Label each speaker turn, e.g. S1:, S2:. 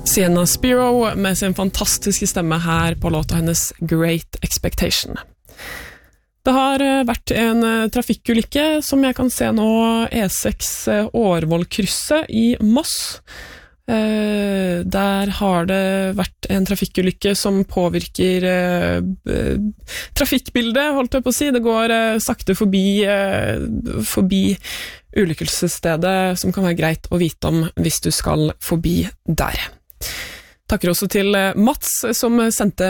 S1: Sienna Spiro med sin fantastiske stemme her på låta hennes Great Expectation. Det har vært en trafikkulykke som jeg kan se nå, E6 Årvollkrysset i Moss. Der har det vært en trafikkulykke som påvirker trafikkbildet, holdt jeg på å si. Det går sakte forbi ulykkesstedet, som kan være greit å vite om hvis du skal forbi der. Takker også til Mats som sendte